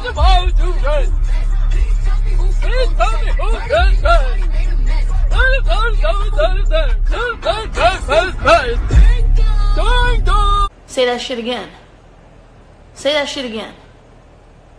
Please tell me who can say. Say that shit again. Say that shit again.